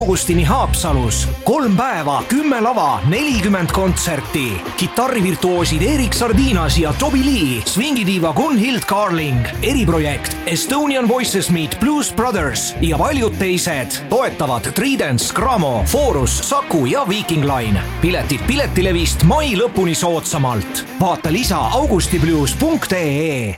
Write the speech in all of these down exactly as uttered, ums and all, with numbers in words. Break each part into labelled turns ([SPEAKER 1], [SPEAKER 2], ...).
[SPEAKER 1] augustini Haapsalus. Kolm päeva, kümme lava, nelikümmend kontserti. Kitarrivirtuoosid Erik Sardinas ja Toby Lee, swingidiiva Gunhild Carling, eriprojekt Estonian Voices Meet Blues Brothers ja paljud teised. Toetavad Tridents, Gramo, Forus, Saku ja Viking Line. Piletid Piletilevist mai lõpuni soodsamalt. Vaata lisa augustiblues punkt ee.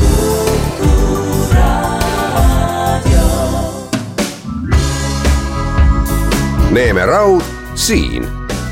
[SPEAKER 2] Neeme Raud siin.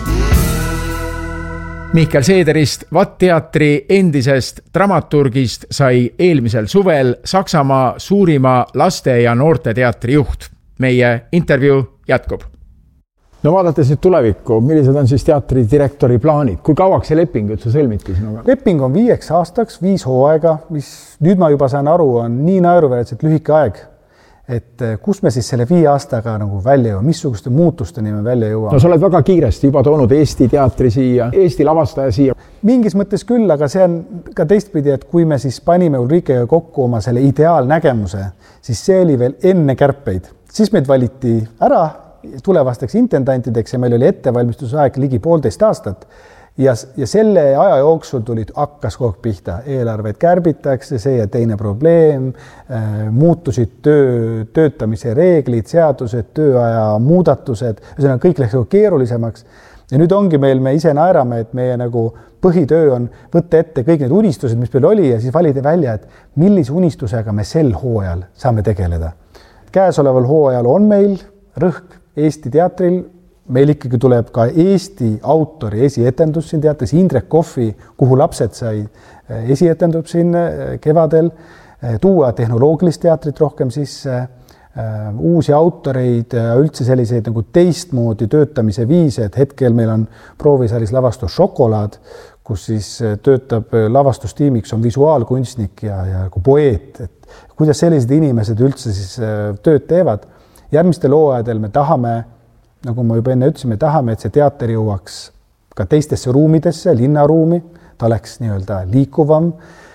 [SPEAKER 3] Mihkel Seederist, Vatt-teatri endisest dramaturgist sai eelmisel suvel Saksamaa suurima laste- ja noorteteatri juht. Meie intervjuu jätkub. No vaadates nüüd tulevikku, millised on siis teatri direktori plaanid? Kui kauaks see leping üldse sõlmiti sinuga?
[SPEAKER 4] Leping on viieks aastaks, viis hooaega, mis nüüd ma juba saan aru, on nii naeruväärselt lühike aeg. Et kus me siis selle viie aastaga nagu välja jõuame, missuguste muutusteni me välja jõuame?
[SPEAKER 3] No sa oled väga kiiresti juba toonud Eesti teatri siia, Eesti lavastaja siia.
[SPEAKER 4] Mingis mõttes küll, aga see on ka teistpidi, et kui me siis panime Ulrikega kokku oma selle ideaalnägemuse, siis see oli veel enne kärpeid. Siis meid valiti ära tulevasteks intendantideks ja meil oli ettevalmistusaeg ligi poolteist aastat. Ja, ja selle aja jooksul tulid hakkas kogu pihta. Eelarveid kärbitakse, see ja teine probleem, muutusid töö, töötamise reeglid, seadused, tööaja muudatused, see on kõik läks keerulisemaks. Ja nüüd ongi meil, me ise naerame, et meie nagu põhitöö on võtta ette kõik need unistused, mis meil oli ja siis valida välja, et millise unistusega me sel hooajal saame tegeleda. Käesoleval hooajal on meil rõhk Eesti teatril. Meil ikkagi tuleb ka Eesti autori esietendus siin teatris, Indrek Kohvi, kuhu lapsed sai esietendub siin kevadel, tuua tehnoloogilist teatrit rohkem sisse, uusi autoreid, üldse selliseid nagu teistmoodi töötamise viise, et hetkel meil on proovisaalis lavastus Šokolaad, kus siis töötab lavastustiimiks on visuaalkunstnik ja, ja poeet, et kuidas sellised inimesed üldse siis tööd teevad. Järgmistel hooaegadel me tahame nagu ma juba enne ütlesin, me tahame, et see teater jõuaks ka teistesse ruumidesse, linnaruumi, ta oleks nii-öelda liikuvam.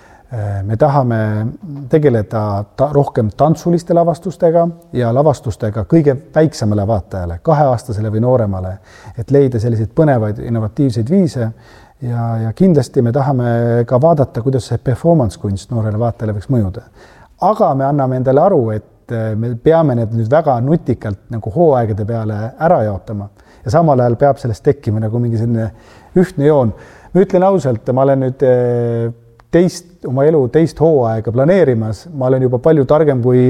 [SPEAKER 4] Me tahame tegeleda ta, rohkem tantsuliste lavastustega ja lavastustega kõige väiksemale vaatajale, kaheaastasele või nooremale, et leida selliseid põnevaid innovatiivseid viise ja, ja kindlasti me tahame ka vaadata, kuidas see performance kunst noorele vaatajale võiks mõjuda. Aga me anname endale aru, et me peame need nüüd väga nutikalt nagu hooaegade peale ära jaotama ja samal ajal peab sellest tekkima nagu mingi selline ühtne joon. Ma ütlen ausalt, ma olen nüüd teist, oma elu teist hooaega planeerimas, ma olen juba palju targem kui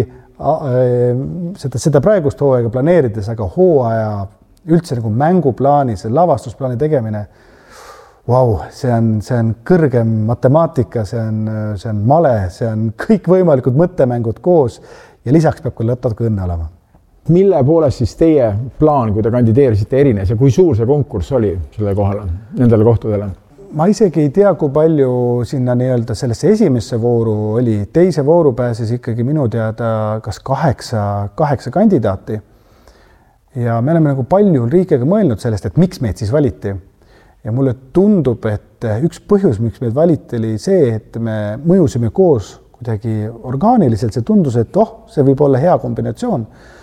[SPEAKER 4] seda, seda praegust hooaega planeerides, aga hooaja üldse nagu mänguplaani, see lavastusplaani tegemine, vau, see on, see on kõrgem matemaatika, see on, see on male, see on kõik võimalikud mõttemängud koos ja lisaks peab ka lõtatuga õnne olema.
[SPEAKER 3] Mille poolest siis teie plaan, kui te kandideerisite erines ja kui suur see konkurss oli selle kohale, nendele kohtadele?
[SPEAKER 4] Ma isegi ei tea, kui palju sinna nii-öelda sellesse esimesse vooru oli. Teise vooru pääses ikkagi minu teada kas kaheksa, kaheksa kandidaati. Ja me oleme nagu palju Ulrikega mõelnud sellest, et miks meid siis valiti. Ja mulle tundub, et üks põhjus, miks meid valiti, oli see, et me mõjusime koos kuidagi orgaaniliselt, see tundus, et oh, see võib olla hea kombinatsioon.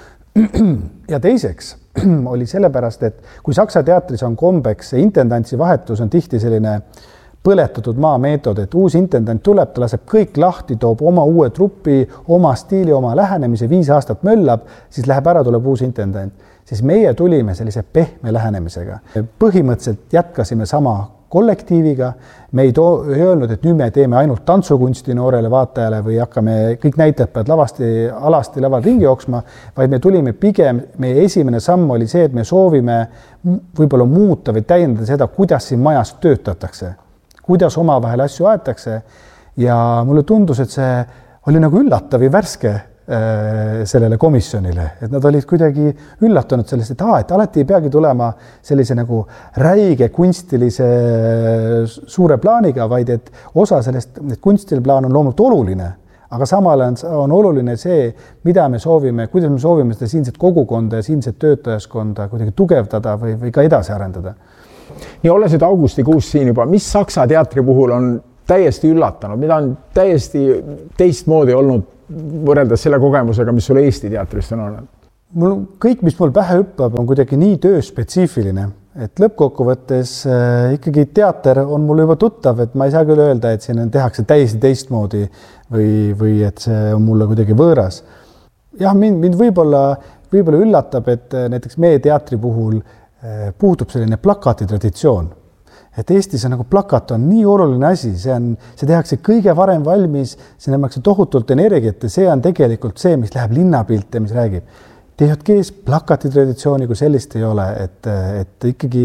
[SPEAKER 4] Ja teiseks oli sellepärast, et kui Saksa teatris on kombeks, see intendantsi vahetus on tihti selline põletatud maa meetod, et uus intendant tuleb, ta laseb kõik lahti, toob oma uue trupi, oma stiili, oma lähenemise, viis aastat möllab, siis läheb ära, tuleb uus intendant. Siis meie tulime sellise pehme lähenemisega. Põhimõtteliselt jätkasime sama kollektiiviga, me ei, too, ei öelnud, et nüüd me teeme ainult tantsukunsti noorele vaatajale või hakkame kõik näitajad pead lavasti, alasti laval ringi jooksma, vaid me tulime pigem, meie esimene samm oli see, et me soovime võib-olla muuta või täiendada seda, kuidas siin majas töötatakse, kuidas omavahel asju aetakse ja mulle tundus, et see oli nagu üllatav ja värske sellele komisjonile, et nad olid kuidagi üllatunud sellest, et, aa, et alati ei peagi tulema sellise nagu räige kunstilise suure plaaniga, vaid et osa sellest, et kunstiline plaan on loomult oluline, aga samal on, on oluline see, mida me soovime, kuidas me soovime seda siinset kogukonda ja siinset töötajaskonda kuidagi tugevdada või, või ka edasi arendada.
[SPEAKER 3] Nii olles nüüd augustikuus siin juba, mis Saksa teatri puhul on täiesti üllatanud, mida on täiesti teistmoodi olnud võrreldes selle kogemusega, mis sul Eesti teatrist on olnud?
[SPEAKER 4] mul kõik, mis mul pähe hüppab, on kuidagi nii tööspetsiifiline, et lõppkokkuvõttes äh, ikkagi teater on mul juba tuttav, et ma ei saa küll öelda, et siin tehakse täiesti teistmoodi või, või et see on mulle kuidagi võõras. Jah, mind, mind võib-olla, võib-olla üllatab, et näiteks meie teatri puhul äh, puudub selline plakati traditsioon. Et Eestis on nagu plakat on nii oluline asi, see, on, see tehakse kõige varem valmis, see näemakse tohutult energiat ja see on tegelikult see, mis läheb linnapilte, mis räägib. T J G-s plakati traditsiooni kui sellist ei ole, et, et ikkagi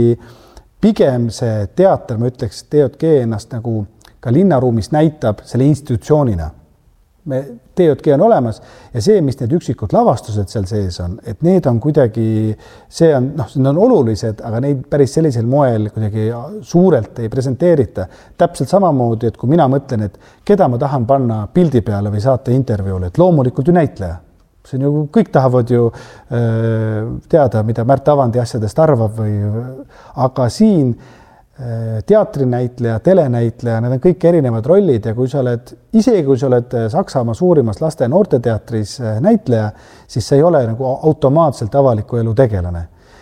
[SPEAKER 4] pigem see teater, ma ütleks, T J G ennast nagu ka linnaruumis näitab selle institutsioonina. Me, T J G on olemas ja see, mis need üksikud lavastused seal sees on, et need on kuidagi, see on, noh, need on olulised, aga neid päris sellisel moel kuidagi suurelt ei presenteerita. Täpselt samamoodi, et kui mina mõtlen, et keda ma tahan panna pildi peale või saata intervjuule, et loomulikult ju näitleja. See on ju, kõik tahavad ju äh, teada, mida Märt Avandi asjadest arvab või, aga siin teatrinäitleja, telenäitleja, need on kõik erinevad rollid ja kui sa oled, isegi kui sa oled Saksamaa suurimas laste- ja noorteteatris näitleja, siis see ei ole nagu automaatselt avaliku elu tegelane.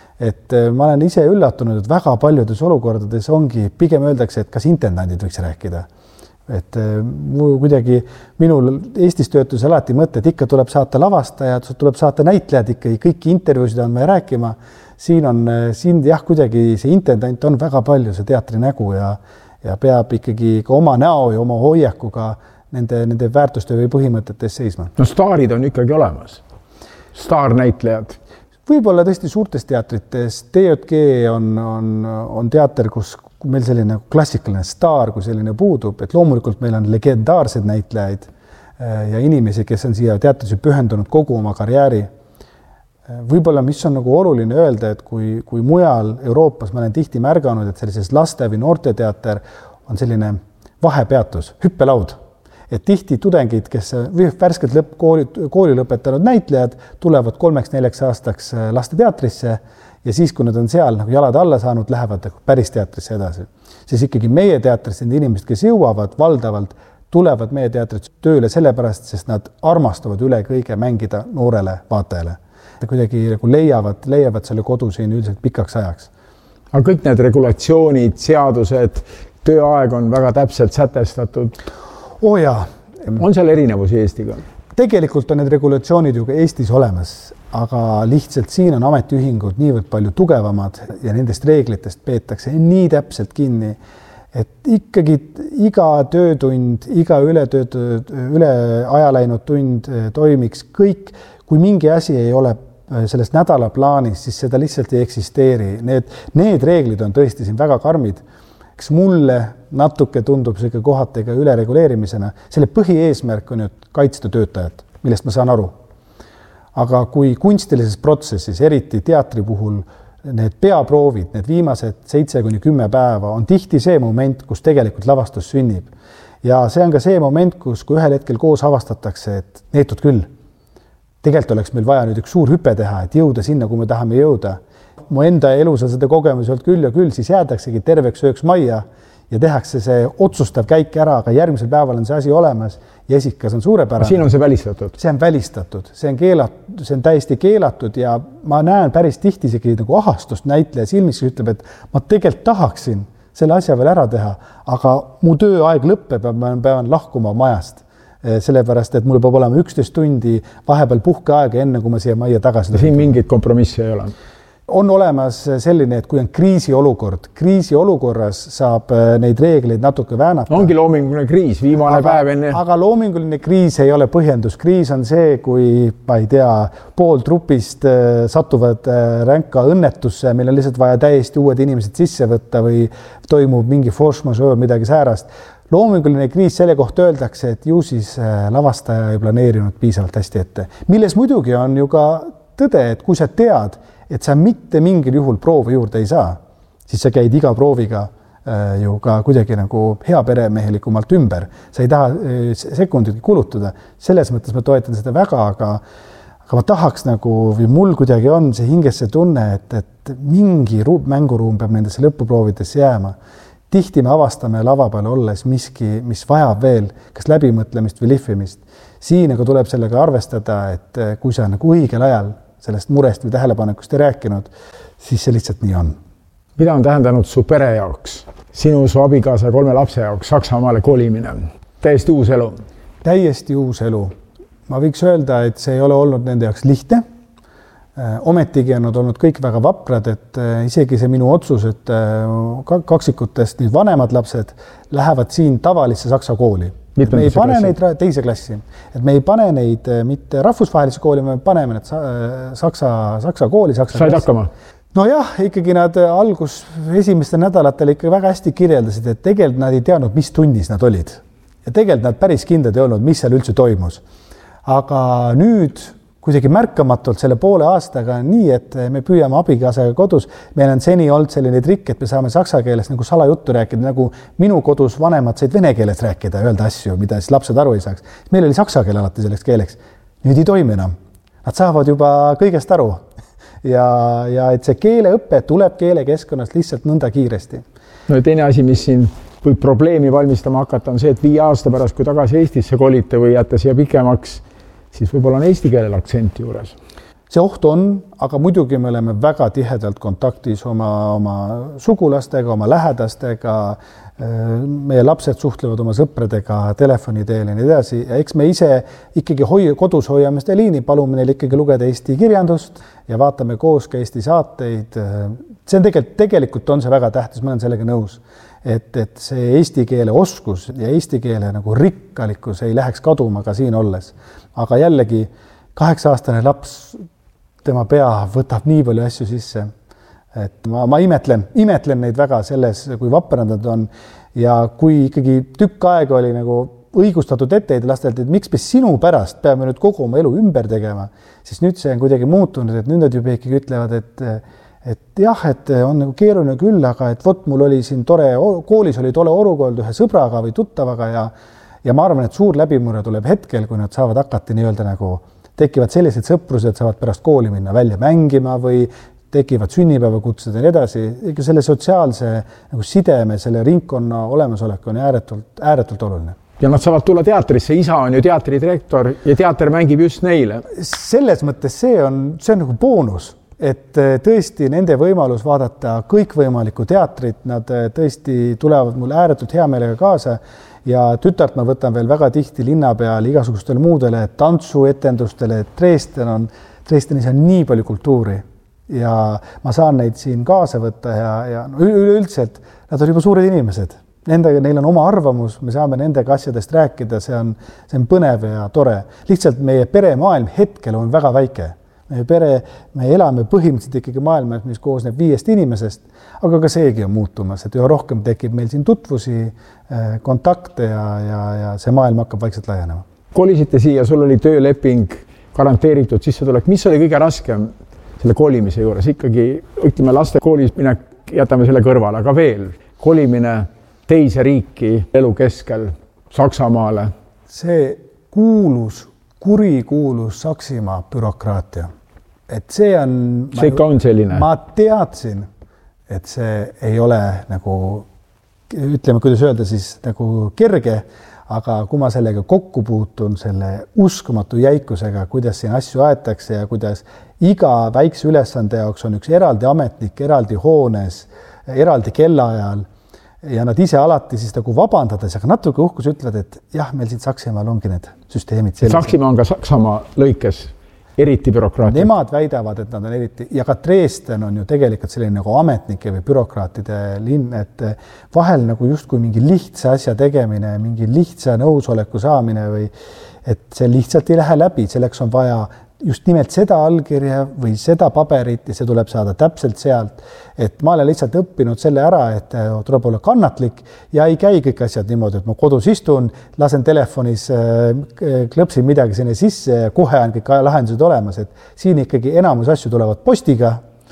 [SPEAKER 4] Et ma olen ise üllatunud, et väga paljudes olukordades ongi, pigem öeldakse, et kas intendandid võiks rääkida. Et kuidagi minul Eestis töötus alati mõte, et ikka tuleb saata lavastajad, tuleb saata näitlejad ikka, kõiki intervjuusid on vaja rääkima. Siin on, siin jah, kuidagi see intendant on väga palju see teatri nägu ja, ja peab ikkagi ka oma näo ja oma hoiakuga nende, nende väärtuste või põhimõtetes seisma.
[SPEAKER 3] No staarid on ikkagi olemas. Staarnäitlejad.
[SPEAKER 4] Võib-olla tõesti suurtes teatrites. T J G on, on, on teater, kus meil selline klassikaline staar, kui selline puudub, et loomulikult meil on legendaarsed näitlejaid ja inimesi, kes on siia teatrisse pühendunud kogu oma karjääri. Võib-olla, mis on nagu oluline öelda, et kui, kui mujal Euroopas ma olen tihti märganud, et sellises laste- või noorteteater on selline vahepeatus, hüppelaud. Et tihti tudengid, kes värskelt lõpp, kooli, kooli lõpetanud näitlejad, tulevad kolmeks-neljaks aastaks lasteteatrisse ja siis, kui nad on seal nagu jalad alla saanud, lähevad päris teatrisse edasi. Siis ikkagi meie teatrisse need inimesed, kes jõuavad valdavalt, tulevad meie teatrisse tööle sellepärast, sest nad armastavad üle kõige mängida noorele vaatajale. Kuidagi nagu leiavad, leiavad selle kodu siin üldiselt pikaks ajaks.
[SPEAKER 3] Aga kõik need regulatsioonid, seadused, tööaeg on väga täpselt sätestatud.
[SPEAKER 4] Oo jaa.
[SPEAKER 3] On seal erinevusi Eestiga?
[SPEAKER 4] Tegelikult on need regulatsioonid ju ka Eestis olemas, aga lihtsalt siin on ametiühingud niivõrd palju tugevamad ja nendest reeglitest peetakse nii täpselt kinni, et ikkagi iga töötund, iga üle, tööd, üle aja läinud tund toimiks kõik. Kui mingi asi ei ole sellest nädala plaanis, siis seda lihtsalt ei eksisteeri. Need, need reeglid on tõesti siin väga karmid. Eks mulle natuke tundub see kohatega ülereguleerimisena. Selle põhieesmärk on ju kaitsta töötajat, millest ma saan aru. Aga kui kunstilises protsessis, eriti teatri puhul, need peaproovid, need viimased seitse kuni kümme päeva on tihti see moment, kus tegelikult lavastus sünnib. Ja see on ka see moment, kus kui ühel hetkel koos avastatakse, et neetud küll. Tegelikult oleks meil vaja nüüd üks suur hüpe teha, et jõuda sinna, kui me tahame jõuda. Mu enda elus on seda kogemus olnud küll ja küll, siis jäädaksegi terveks ööks majja ja tehakse see otsustav käik ära, aga järgmisel päeval on see asi olemas ja esikas on suurepärane.
[SPEAKER 3] Siin on see välistatud?
[SPEAKER 4] See on välistatud, see on, keelatud, see on täiesti keelatud ja ma näen päris tihti isegi nagu ahastust näitleja silmis, kes ütleb, et ma tegelikult tahaksin selle asja veel ära teha, aga mu tööaeg lõppeb ja ma pean lahkuma majast. Sellepärast, et mul peab olema üksteist tundi vahepeal puhkeaega enne, kui ma siia majja tagasi.
[SPEAKER 3] Siin mingit kompromissi ei ole?
[SPEAKER 4] On olemas selline, et kui on kriisiolukord, kriisiolukorras saab neid reegleid natuke väänata.
[SPEAKER 3] Ongi loominguline kriis, viimane
[SPEAKER 4] aga,
[SPEAKER 3] päev enne.
[SPEAKER 4] Aga loominguline kriis ei ole põhjendus. Kriis on see, kui, ma ei tea, pool trupist satuvad ränka õnnetusse, meil on lihtsalt vaja täiesti uued inimesed sisse võtta või toimub mingi force majeure, midagi säärast. Loominguline kriis selle kohta öeldakse, et ju siis lavastaja ei planeerinud piisavalt hästi ette. Milles muidugi on ju ka tõde, et kui sa tead, et sa mitte mingil juhul proovi juurde ei saa, siis sa käid iga prooviga ju ka kuidagi nagu hea peremehelikumalt ümber. Sa ei taha sekundit kulutada. Selles mõttes ma toetan seda väga, aga, aga ma tahaks nagu, või mul kuidagi on see hinges see tunne, et, et mingi mänguruum peab nendesse lõpuproovidesse jääma. Tihti me avastame lava peal olles miski, mis vajab veel kas läbimõtlemist või lihvimist. Siin aga tuleb sellega arvestada, et kui sa nagu õigel ajal sellest murest või tähelepanekust ei rääkinud, siis see lihtsalt nii on.
[SPEAKER 3] Mida on tähendanud su pere jaoks, sinu, su abikaasa kolme lapse jaoks Saksamaale kolimine? Täiesti uus elu? Täiesti
[SPEAKER 4] uus elu. Ma võiks öelda, et see ei ole olnud nende jaoks lihtne. Ometigi on nad olnud kõik väga vaprad, et isegi see minu otsus, et kaksikutest nüüd vanemad lapsed lähevad siin tavalisse saksa kooli. Me ei pane klassi? Neid teise klassi. Et me ei pane neid mitte rahvusvahelise kooli, me paneme need saksa, saksa kooli. Saksa
[SPEAKER 3] Said hakkama?
[SPEAKER 4] No jah, ikkagi nad algus esimestel nädalatel ikka väga hästi kirjeldasid, et tegelikult nad ei teadnud, mis tunnis nad olid. Ja tegelikult nad päris kindlad ei olnud, mis seal üldse toimus. Aga nüüd kuidagi märkamatult selle poole aastaga nii, et me püüame abikaasaga kodus. Meil on seni olnud selline trikk, et me saame saksa keeles nagu salajuttu rääkida, nagu minu kodus vanemad said vene keeles rääkida, öelda asju, mida siis lapsed aru ei saaks. Meil oli saksa keel alati selleks keeleks. Nüüd ei toimi enam. Nad saavad juba kõigest aru. Ja, ja et see keeleõppe tuleb keelekeskkonnast lihtsalt nõnda kiiresti.
[SPEAKER 3] No ja teine asi, mis siin võib probleemi valmistama hakata, on see, et viie aasta pärast, kui tagasi Eestisse kolite või jätta siia pikemaks, siis võib-olla on eesti keelel aktsent juures.
[SPEAKER 4] See oht on, aga muidugi me oleme väga tihedalt kontaktis oma, oma sugulastega, oma lähedastega, meie lapsed suhtlevad oma sõpradega telefoni teel ja nii edasi ja eks me ise ikkagi hoi, kodus hoiame seda liini, palume neil ikkagi lugeda eesti kirjandust ja vaatame koos ka eesti saateid. See on tegelikult, tegelikult on see väga tähtis, ma olen sellega nõus, et, et see eesti keele oskus ja eesti keele nagu rikkalikkus ei läheks kaduma ka siin olles. Aga jällegi kaheksa-aastane laps, tema pea võtab nii palju asju sisse. Et ma, ma imetlen, imetlen neid väga selles, kui vaprad nad on ja kui ikkagi tükk aega oli nagu õigustatud etteid lastelt, et miks me sinu pärast peame nüüd kogu oma elu ümber tegema, siis nüüd see on kuidagi muutunud, et nüüd nad juba ikkagi ütlevad, et, et jah, et on nagu keeruline küll, aga et vot mul oli siin tore, koolis oli tole olukord ühe sõbraga või tuttavaga ja, ja ma arvan, et suur läbimurre tuleb hetkel, kui nad saavad hakata nii-öelda nagu tekivad sellised sõprused, saavad pärast kooli minna välja mängima või tekivad sünnipäevakutsed ja nii edasi. Ikka selle sotsiaalse nagu sideme, selle ringkonna olemasolek on ääretult, ääretult oluline.
[SPEAKER 3] Ja nad saavad tulla teatrisse, isa on ju teatridirektor ja teater mängib just neile.
[SPEAKER 4] Selles mõttes see on, see on nagu boonus, et tõesti nende võimalus vaadata kõikvõimalikku teatrit, nad tõesti tulevad mul ääretult hea meelega kaasa ja tütart ma võtan veel väga tihti linna peal igasugustele muudele tantsuetendustele, et Dresden on, Dresdenis on nii palju kultuuri ja ma saan neid siin kaasa võtta ja, ja no, üleüldiselt nad on juba suured inimesed. Nendega, neil on oma arvamus, me saame nendega asjadest rääkida, see on, see on põnev ja tore. Lihtsalt meie peremaailm hetkel on väga väike. Meie pere, me elame põhimõtteliselt ikkagi maailmas, mis koosneb viiest inimesest, aga ka seegi on muutumas, et üha rohkem tekib meil siin tutvusi, kontakte ja, ja, ja see maailm hakkab vaikselt laienema.
[SPEAKER 3] Kolisite siia, sul oli tööleping, garanteeritud sissetulek. Mis oli kõige raskem selle kolimise juures? Ikkagi, ütleme, laste koolis minek, jätame selle kõrvale, aga veel kolimine teise riiki elu keskel Saksamaale.
[SPEAKER 4] See kuulus, kurikuulus Saksimaa bürokraatia. Et see on...
[SPEAKER 3] See ikka on selline?
[SPEAKER 4] Ma teadsin, et see ei ole nagu, ütleme, kuidas öelda, siis nagu kerge, aga kui ma sellega kokku puutun, selle uskumatu jäikusega, kuidas siin asju aetakse ja kuidas iga väikse ülesande jaoks on üks eraldi ametnik, eraldi hoones, eraldi kellaajal ja nad ise alati siis nagu vabandades, aga natuke uhkus ütlevad, et jah, meil siin Saksimaal ongi need süsteemid sellised.
[SPEAKER 3] Saksimaa on ka Saksamaa lõikes eriti bürokraatid.
[SPEAKER 4] Nemad väidavad, et nad on eriti, ja ka Dresden on ju tegelikult selline nagu ametnike või bürokraatide linn, et vahel nagu justkui mingi lihtsa asja tegemine, mingi lihtsa nõusoleku saamine või et see lihtsalt ei lähe läbi, selleks on vaja just nimelt seda allkirja või seda paberit ja see tuleb saada täpselt sealt. Et ma olen lihtsalt õppinud selle ära, et tuleb olla kannatlik ja ei käi kõik asjad niimoodi, et ma kodus istun, lasen telefonis, klõpsin midagi sinne sisse ja kohe on kõik lahendused olemas. Et siin ikkagi enamus asju tulevad postiga,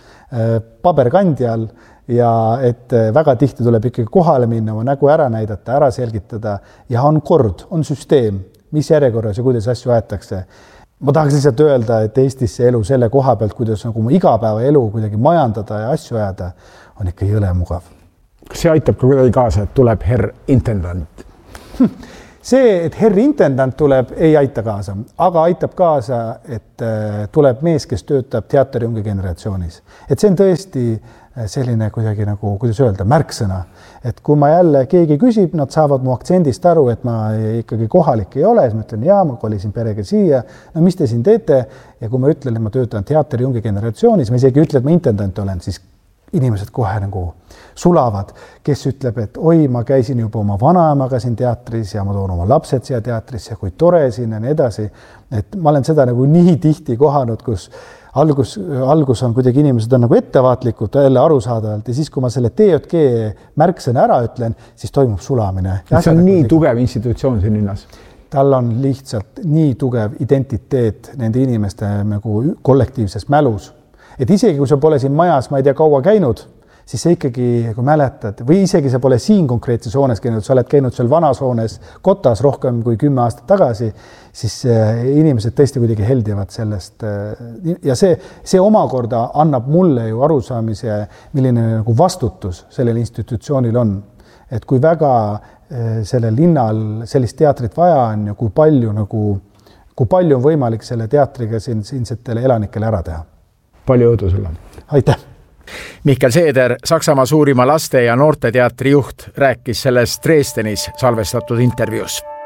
[SPEAKER 4] paberkandjal ja et väga tihti tuleb ikkagi kohale minna, oma nägu ära näidata, ära selgitada ja on kord, on süsteem, mis järjekorras ja kuidas asju aetakse. Ma tahaks lihtsalt öelda, et Eestis see elu selle koha pealt, kuidas nagu igapäeva elu kuidagi majandada ja asju ajada, on ikka jõle mugav.
[SPEAKER 3] Kas see aitab ka kuidagi kaasa, et tuleb herr intendant?
[SPEAKER 4] see, et herri intendant tuleb, ei aita kaasa, aga aitab kaasa, et tuleb mees, kes töötab teatri unge generatsioonis. Et see on tõesti selline kuidagi nagu, kuidas öelda, märksõna. Et kui ma jälle keegi küsib, nad saavad mu aktsendist aru, et ma ikkagi kohalik ei ole, siis ma ütlen, jaa, ma kolisin perega siia, no mis te siin teete? Ja kui ma ütlen, et ma töötan teatri unge generatsioonis, ma isegi ütlen, et ma intendant olen, siis inimesed kohe nagu sulavad, kes ütleb, et oi, ma käisin juba oma vanaemaga siin teatris ja ma toon oma lapsed siia teatrisse, kui tore siin ja nii edasi. Et ma olen seda nagu nii tihti kohanud, kus algus, algus on kuidagi inimesed on nagu ettevaatlikud jälle arusaadavalt ja siis, kui ma selle T J G märksõna ära ütlen, siis toimub sulamine.
[SPEAKER 3] See on nii tugev institutsioon siin linnas.
[SPEAKER 4] Tal on lihtsalt nii tugev identiteet nende inimeste nagu kollektiivses mälus. Et isegi kui sa pole siin majas, ma ei tea, kaua käinud, siis sa ikkagi, kui mäletad, või isegi sa pole siin konkreetses hoones käinud, sa oled käinud seal vanas hoones kotas rohkem kui kümme aastat tagasi, siis inimesed tõesti kuidagi heldivad sellest. Ja see, see omakorda annab mulle ju arusaamise, milline nagu vastutus sellel institutsioonil on. Et kui väga sellel linnal sellist teatrit vaja on ja kui palju, nagu, kui palju on võimalik selle teatriga siin, siinsetele elanikele ära teha.
[SPEAKER 3] Palju õudu sulle.
[SPEAKER 4] Aitäh!
[SPEAKER 3] Mihkel Seeder, Saksamaa suurima laste- ja noorteteatri juht, rääkis sellest Dresdenis salvestatud intervjuus.